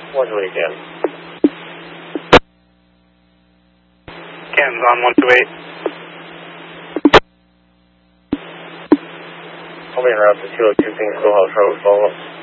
128 again. Ken's on 128. I'll be en route to 202 King Schoolhouse Road, follow up.